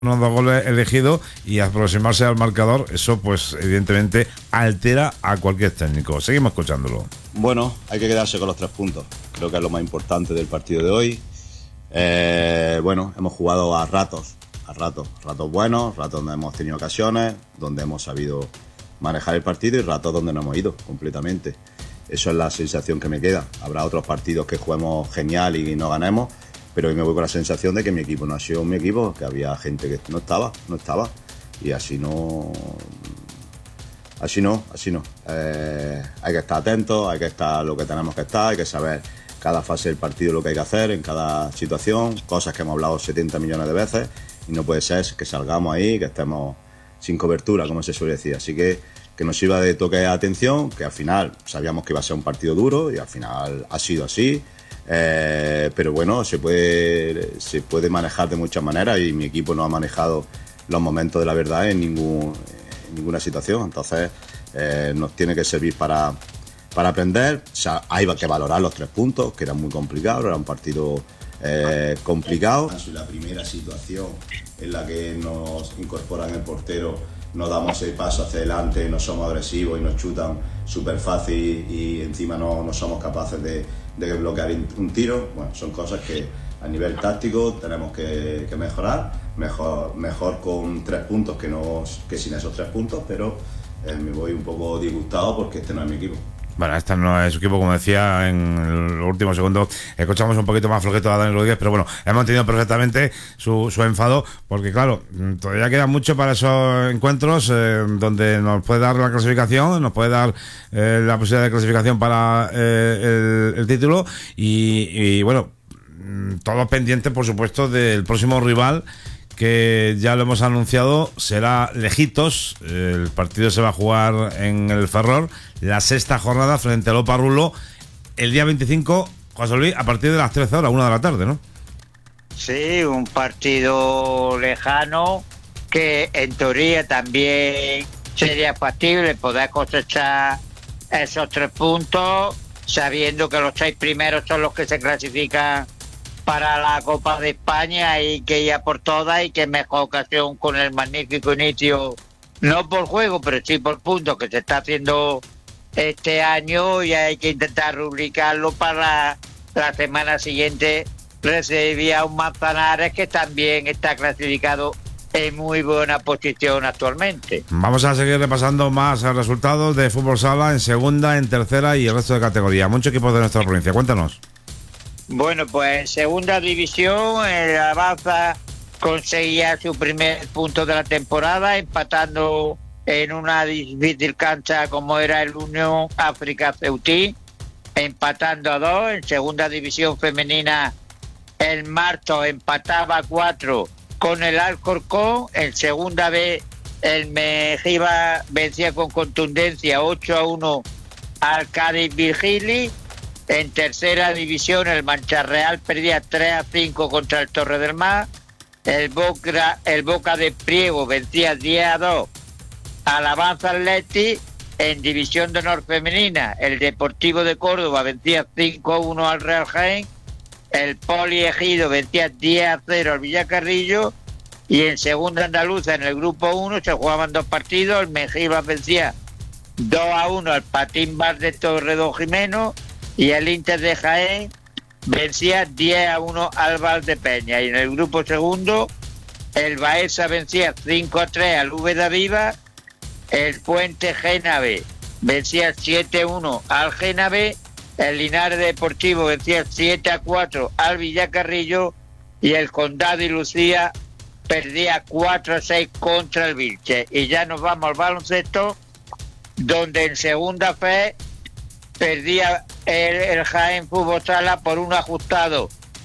unos 2 goles elegidos y aproximarse al marcador, eso pues evidentemente altera a cualquier técnico. Seguimos escuchándolo. Bueno, hay que quedarse con los 3 puntos. Creo que es lo más importante del partido de hoy. Bueno, hemos jugado a ratos buenos, ratos donde hemos tenido ocasiones, donde hemos sabido manejar el partido y ratos donde no hemos ido completamente. Eso es la sensación que me queda. Habrá otros partidos que juguemos genial y no ganemos, pero hoy me voy con la sensación de que mi equipo no ha sido mi equipo, que había gente que no estaba, y así no. Hay que estar atentos, hay que estar lo que tenemos que estar, hay que saber cada fase del partido lo que hay que hacer en cada situación, cosas que hemos hablado 70 millones de veces, y no puede ser que salgamos ahí, que estemos sin cobertura, como se suele decir. Así que nos sirva de toque de atención, que al final sabíamos que iba a ser un partido duro y al final ha sido así. Pero bueno, se puede manejar de muchas maneras y mi equipo no ha manejado los momentos de la verdad en ninguna situación. Entonces nos tiene que servir para aprender. O sea, hay que valorar los 3 puntos, que eran muy complicados, era un partido complicado. La primera situación en la que nos incorporan el portero, no damos el paso hacia adelante, no somos agresivos y nos chutan súper fácil y encima no somos capaces de bloquear un tiro. Bueno, son cosas que a nivel táctico tenemos que mejorar, mejor con 3 puntos que sin esos 3 puntos, pero me voy un poco disgustado porque este no es mi equipo. Bueno, este no es su equipo, como decía en los últimos segundos. Escuchamos un poquito más flojito a Dani Rodríguez, pero bueno, hemos entendido perfectamente su enfado, porque claro, todavía queda mucho para esos encuentros donde nos puede dar la clasificación, nos puede dar la posibilidad de clasificación para el título y bueno, todos pendientes, por supuesto, del próximo rival, que ya lo hemos anunciado, será Lejitos. El partido se va a jugar en el Ferrol, la 6ª jornada frente al Opa Rulo, el día 25, José Luis, a partir de las 13 horas, 1 de la tarde, ¿no? Sí, un partido lejano que en teoría también sería factible poder cosechar esos 3 puntos, sabiendo que los 6 primeros son los que se clasifican para la Copa de España y que ya por todas, y que mejor ocasión con el magnífico inicio, no por juego, pero sí por puntos que se está haciendo este año, y hay que intentar rubricarlo para la semana siguiente. Recibía un Manzanares que también está clasificado en muy buena posición actualmente. Vamos a seguir repasando más resultados de fútbol sala en segunda, en tercera y el resto de categorías. Muchos equipos de nuestra provincia, cuéntanos. Bueno, pues en segunda división, el Avanza conseguía su primer punto de la temporada, empatando en una difícil cancha como era el Unión África Ceutí, empatando a 2. En segunda división femenina, el Marto empataba a 4 con el Alcorcón. En segunda B, el Mejiba vencía con contundencia 8-1 al Cádiz Virgili. En tercera división, el Mancharreal perdía 3-5 contra el Torre del Mar. El Boca de Priego vencía 10-2 al Avanza Atleti. En división de honor femenina, el Deportivo de Córdoba vencía 5-1 al Real Jaén. El Poli Ejido vencía 10-0 al Villacarrillo. Y en segunda andaluza, en el grupo 1, se jugaban 2 partidos. El Mejibas vencía 2-1 al Patín Bar de Torredonjimeno. Y el Inter de Jaén vencía 10-1 al Valdepeña. Y en el grupo segundo, el Baeza vencía 5-3 al Úbeda Viva. El Puente Génave vencía 7-1 al Génave. El Linares Deportivo vencía 7-4 al Villacarrillo. Y el Condado y Lucía perdía 4-6 contra el Vilche. Y ya nos vamos al baloncesto, donde en segunda fe perdía el Jaén Fútbol Sala por un ajustado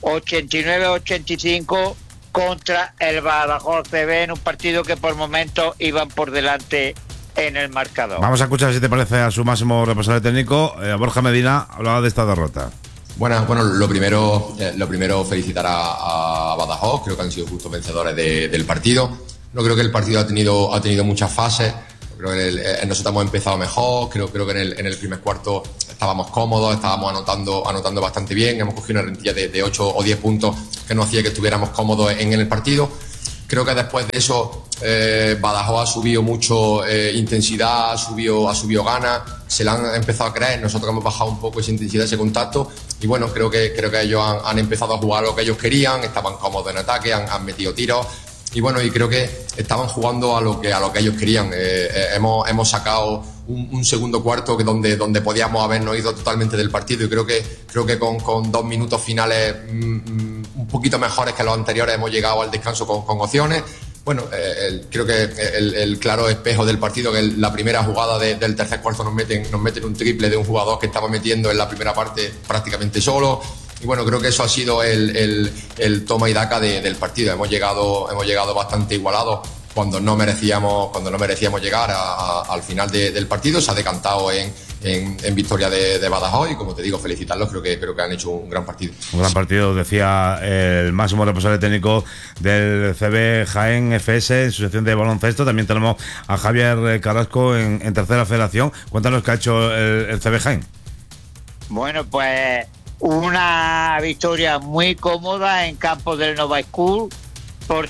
89-85 contra el Badajoz CB, en un partido que por momentos iban por delante en el marcador. Vamos a escuchar, si te parece, a su máximo responsable técnico, Borja Medina, hablaba de esta derrota. Bueno, lo primero felicitar a Badajoz. Creo que han sido justos vencedores del partido. No creo que el partido ha tenido muchas fases. Creo que nosotros hemos empezado mejor. Creo que en el primer cuarto estábamos cómodos, estábamos anotando bastante bien. Hemos cogido una rentilla de 8 o 10 puntos que nos hacía que estuviéramos cómodos en el partido. Creo que después de eso Badajoz ha subido mucho intensidad, ha subido ganas, se la han empezado a creer, nosotros hemos bajado un poco esa intensidad, ese contacto, y bueno, creo que ellos han empezado a jugar lo que ellos querían, estaban cómodos en ataque, han metido tiros, y bueno, y creo que estaban jugando a lo que ellos querían. Hemos sacado un segundo cuarto que donde podíamos habernos ido totalmente del partido, y creo que con 2 minutos finales un poquito mejores que los anteriores hemos llegado al descanso con opciones. Bueno, creo que el claro espejo del partido, que la primera jugada del tercer cuarto nos meten un triple de un jugador que estaba metiendo en la primera parte prácticamente solo. Y bueno, creo que eso ha sido el toma y daca del partido. Hemos llegado bastante igualados cuando no merecíamos llegar al final del partido. Se ha decantado en victoria de Badajoz, y como te digo, felicitarlos, creo que han hecho un gran partido. Un gran partido, decía el máximo responsable técnico del CB Jaén FS en su sección de baloncesto. También tenemos a Javier Carrasco en tercera federación. Cuéntanos qué ha hecho el CB Jaén. Bueno, pues una victoria muy cómoda en campo del Nova School por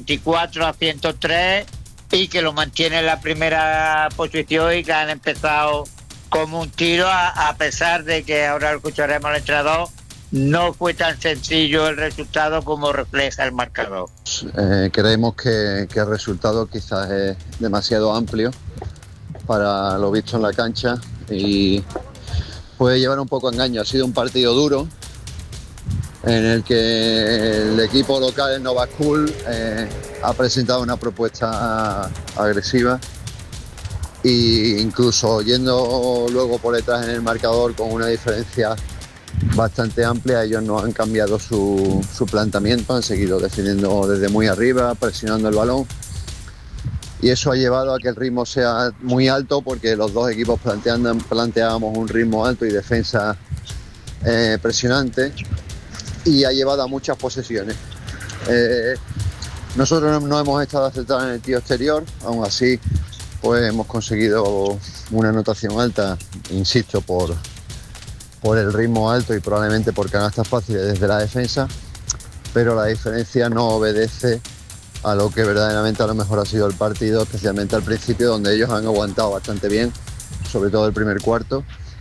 64-103, y que lo mantiene en la primera posición, y que han empezado como un tiro, a pesar de que ahora lo escucharemos al entrenador, no fue tan sencillo el resultado como refleja el marcador. Creemos que el resultado quizás es demasiado amplio para lo visto en la cancha y puede llevar un poco a engaño. Ha sido un partido duro en el que el equipo local, el Nova School, ha presentado una propuesta agresiva, e incluso yendo luego por detrás en el marcador con una diferencia bastante amplia, ellos no han cambiado su planteamiento, han seguido defendiendo desde muy arriba, presionando el balón, y eso ha llevado a que el ritmo sea muy alto, porque los dos equipos planteábamos un ritmo alto y defensa presionante, y ha llevado a muchas posesiones. Nosotros no hemos estado acertados en el tiro exterior, aún así pues hemos conseguido una anotación alta, insisto, por el ritmo alto y probablemente por canastas fáciles desde la defensa, pero la diferencia no obedece a lo que verdaderamente a lo mejor ha sido el partido, especialmente al principio, donde ellos han aguantado bastante bien, sobre todo el primer cuarto,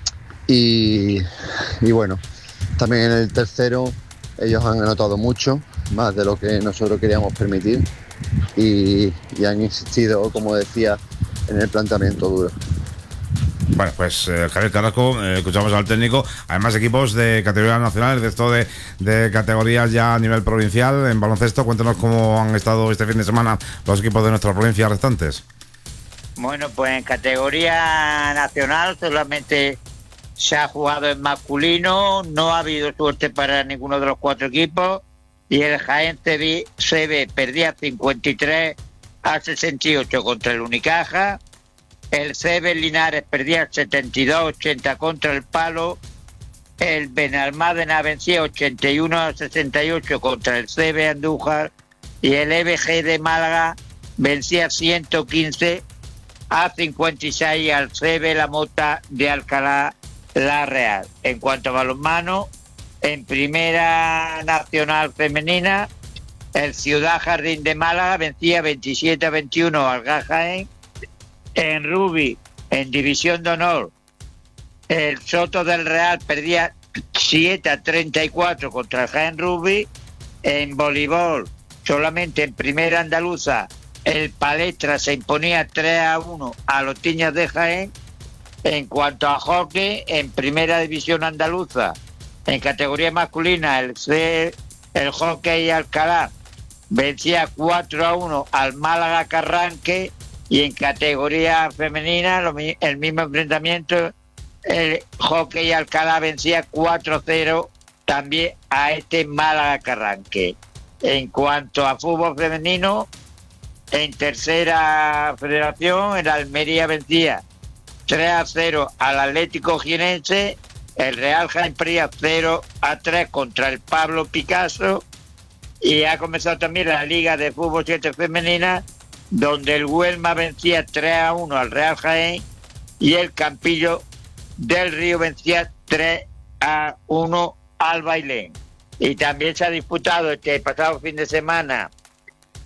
y bueno, también en el tercero ellos han anotado mucho, más de lo que nosotros queríamos permitir, y han insistido, como decía, en el planteamiento duro. Bueno, pues Javier Carrasco, escuchamos al técnico. Además, equipos de categorías nacionales, de esto de categorías ya a nivel provincial en baloncesto. Cuéntanos cómo han estado este fin de semana los equipos de nuestra provincia restantes. Bueno, pues en categoría nacional solamente se ha jugado en masculino, no ha habido suerte para ninguno de los 4 equipos, y el Jaén CB perdía 53-68 contra el Unicaja. El CB Linares perdía 72-80 contra el Palo. El Benalmádena vencía 81-68 contra el CB Andújar. Y el EBG de Málaga vencía 115-56 al CB La Mota de Alcalá La Real. En cuanto a balonmano, en Primera Nacional Femenina, el Ciudad Jardín de Málaga vencía 27-21 al GAS Jaén. En rugby, en División de Honor, el Soto del Real perdía 7-34 contra el Jaén Rugby. En voleibol, solamente en Primera Andaluza, el Palestra se imponía 3-1 a los Tiñas de Jaén. En cuanto a hockey, en Primera División Andaluza, en categoría masculina, el Hockey Alcalá vencía 4-1 al Málaga Carranque. Y en categoría femenina, el mismo enfrentamiento, el Hockey Alcalá vencía 4-0 también a este Málaga Carranque. En cuanto a fútbol femenino, en Tercera Federación, el Almería vencía 3-0 al Atlético Jienense, el Real Jaén perdía 0-3 contra el Pablo Picasso, y ha comenzado también la Liga de Fútbol 7 femenina, donde el Huelma vencía 3-1 al Real Jaén y el Campillo del Río vencía 3-1 al Bailén. Y también se ha disputado este pasado fin de semana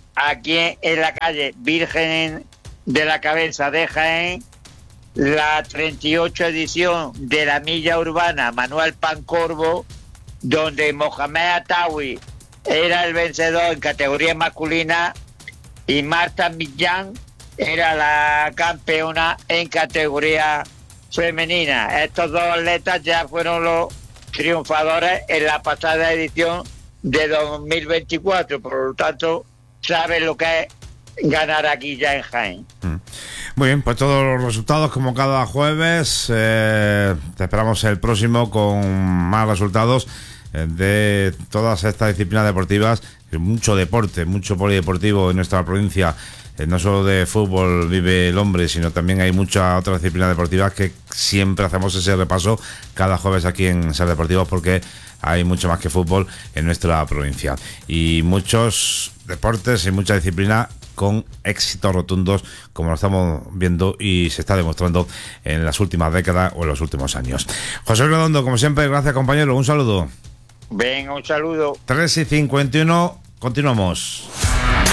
aquí en la calle Virgen de la Cabeza de Jaén, la 38 edición de la Milla Urbana Manuel Pancorbo, donde Mohamed Atawi era el vencedor en categoría masculina y Marta Millán era la campeona en categoría femenina. Estos dos atletas ya fueron los triunfadores en la pasada edición de 2024, por lo tanto saben lo que es ganar aquí ya en Jaén. Muy bien, pues todos los resultados como cada jueves. Te esperamos el próximo con más resultados de todas estas disciplinas deportivas. Mucho deporte, mucho polideportivo en nuestra provincia. No solo de fútbol vive el hombre, sino también hay muchas otras disciplinas deportivas que siempre hacemos ese repaso cada jueves aquí en Ser Deportivos, porque hay mucho más que fútbol en nuestra provincia. Y muchos deportes y muchas disciplinas con éxitos rotundos, como lo estamos viendo y se está demostrando en las últimas décadas o en los últimos años. José Redondo, como siempre, gracias, compañero. Un saludo. Venga, un saludo. 3:51, continuamos.